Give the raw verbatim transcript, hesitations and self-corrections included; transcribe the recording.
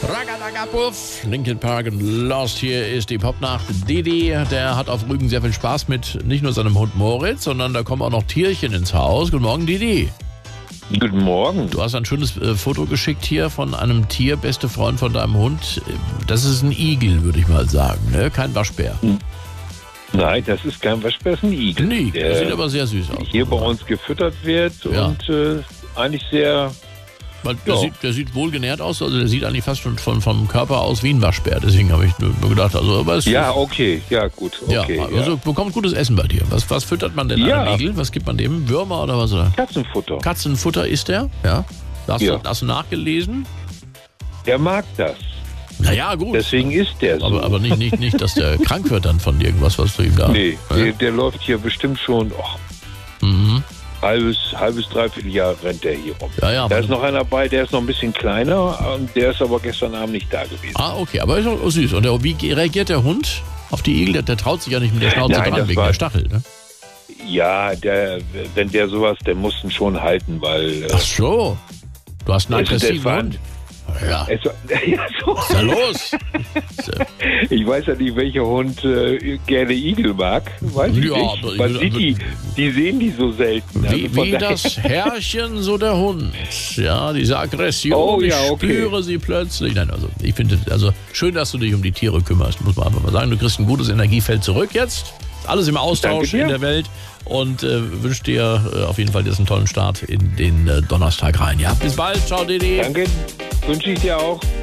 Ragadagapuff, Linkin Park und Lost. Hier ist die Popnacht. Didi, der hat auf Rügen sehr viel Spaß mit nicht nur seinem Hund Moritz, sondern da kommen auch noch Tierchen ins Haus. Guten Morgen, Didi. Guten Morgen. Du hast ein schönes äh, Foto geschickt hier von einem Tier, beste Freund von deinem Hund. Das ist ein Igel, würde ich mal sagen, ne? Kein Waschbär. Hm. Nein, das ist kein Waschbär, das ist ein Igel. Ein Igel, der sieht aber sehr süß aus. Hier bei uns gefüttert wird Ja. und äh, eigentlich sehr... Weil der, Ja. sieht, der sieht wohl genährt aus, also der sieht eigentlich fast schon von, vom Körper aus wie ein Waschbär. Deswegen habe ich nur, nur gedacht, also aber es Ja, okay, ja gut, okay. ja, also bekommt gutes Essen bei dir. Was, was füttert man denn Ja. einem Igel? Was gibt man dem? Würmer oder was? Oder? Katzenfutter. Katzenfutter isst der? Ja. Hast, Ja. Du, hast du nachgelesen? Der mag das. Naja, gut. Deswegen ist der so. aber aber nicht, nicht, nicht, dass der krank wird dann von irgendwas, was du ihm da... Nee, Ja? der, der läuft hier bestimmt schon... Oh, Mhm. halbes, halbes, dreiviertel Jahr rennt der hier rum. Ja, ja, Da aber- ist noch einer dabei, der ist noch ein bisschen kleiner und der ist aber gestern Abend nicht da gewesen. Ah, okay, aber ist auch süß. Und der, wie reagiert der Hund auf die Igel? Der, der traut sich ja nicht mit der Schnauze Nein, dran, das wegen war- der Stachel, ne? Ja, der, wenn der sowas, der muss ihn schon halten, weil... äh, Ach so. Du hast einen Also das aggressiven war- Hund. Ja, es, ja, so. was ist da los? Ich weiß ja nicht, welcher Hund äh, gerne Igel mag. Weiß ich Ja, nicht. aber- Man sieht die, die sehen die so selten. Wie, Also von wie daher- das Herrchen, so der Hund. Ja, diese Aggression, Oh, ja, ich okay. spüre sie plötzlich. Nein, also ich finde, also schön, dass du dich um die Tiere kümmerst, muss man einfach mal sagen. Du kriegst ein gutes Energiefeld zurück jetzt. Alles im Austausch Danke dir. in der Welt. Und äh, wünsche dir äh, auf jeden Fall jetzt einen tollen Start in den äh, Donnerstag rein. Ja, bis bald. Ciao, Didi. Danke, wünsche ich dir auch.